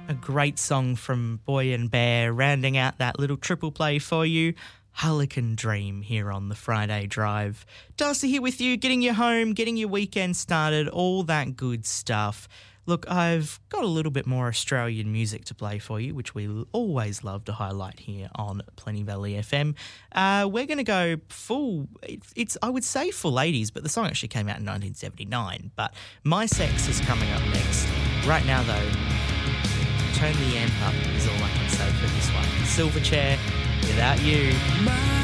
A great song from Boy and Bear, rounding out that little triple play for you. Harlequin Dream here on the Friday Drive. Darcy here with you, getting you home, getting your weekend started, all that good stuff. Look, I've got a little bit more Australian music to play for you, which we always love to highlight here on Plenty Valley FM. We're going to go full, it's I would say full 80s, but the song actually came out in 1979. But My Sex is coming up next. Right now, though, turn the amp up is all I can say for this one. Silverchair, Without You.